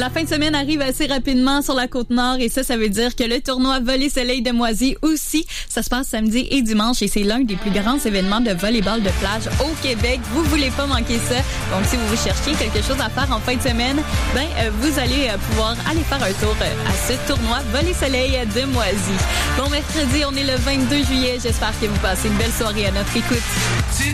La fin de semaine arrive assez rapidement sur la Côte-Nord et ça veut dire que le tournoi Volley-Soleil de Moisy aussi, ça se passe samedi et dimanche et c'est l'un des plus grands événements de volleyball de plage au Québec. Vous voulez pas manquer ça. Donc, si vous cherchiez quelque chose à faire en fin de semaine, vous allez pouvoir aller faire un tour à ce tournoi Volley-Soleil de Moisy. Bon mercredi, on est le 22 juillet. J'espère que vous passez une belle soirée à notre écoute.